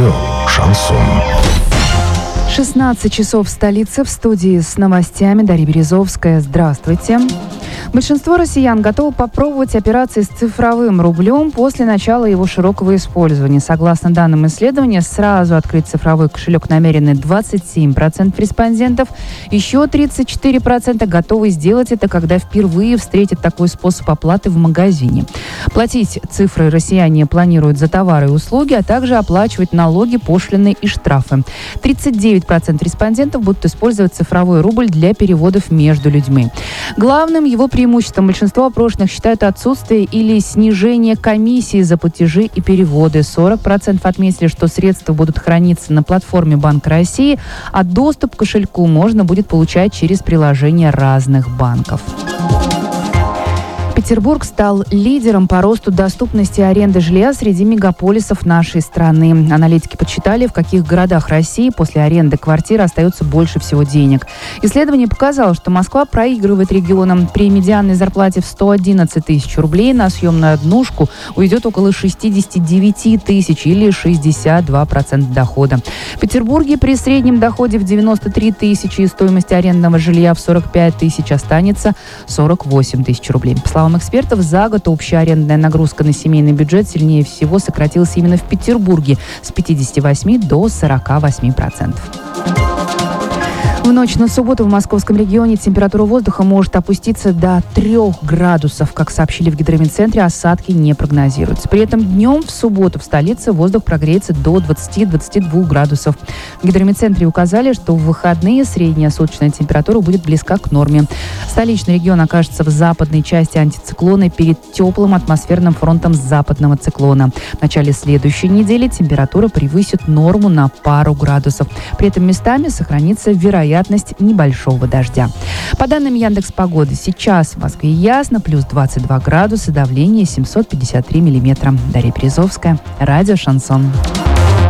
Радио «Шансон». 16 часов в столице. В студии с новостями Дарья Березовская. Здравствуйте. Большинство россиян готовы попробовать операции с цифровым рублем после начала его широкого использования. Согласно данным исследования, сразу открыть цифровой кошелек намерены 27% респондентов. Еще 34% готовы сделать это, когда впервые встретят такой способ оплаты в магазине. Платить цифрой россияне планируют за товары и услуги, а также оплачивать налоги, пошлины и штрафы. 39% респондентов будут использовать цифровой рубль для переводов между людьми. Главным его преимуществом большинство опрошенных считают отсутствие или снижение комиссии за платежи и переводы. 40% отметили, что средства будут храниться на платформе Банка России, а доступ к кошельку можно будет получать через приложения разных банков. Петербург стал лидером по росту доступности аренды жилья среди мегаполисов нашей страны. Аналитики подсчитали, в каких городах России после аренды квартир остается больше всего денег. Исследование показало, что Москва проигрывает регионам. При медианной зарплате в 111 тысяч рублей на съемную однушку уйдет около 69 тысяч или 62% дохода. В Петербурге при среднем доходе в 93 тысячи и стоимости арендного жилья в 45 тысяч останется 48 тысяч рублей. По словам экспертов, за год общая арендная нагрузка на семейный бюджет сильнее всего сократилась именно в Петербурге с 58 до 48%. В ночь на субботу в московском регионе температура воздуха может опуститься до 3 градусов. Как сообщили в гидрометцентре, осадки не прогнозируются. При этом днем в субботу в столице воздух прогреется до 20-22 градусов. В гидрометцентре указали, что в выходные средняя суточная температура будет близка к норме. Столичный регион окажется в западной части антициклона перед теплым атмосферным фронтом западного циклона. В начале следующей недели температура превысит норму на пару градусов. При этом местами сохранится вероятность небольшого дождя. По данным Яндекс.Погоды, сейчас в Москве ясно, плюс 22 градуса, давление 753 миллиметра. Дарья Березовская, радио «Шансон».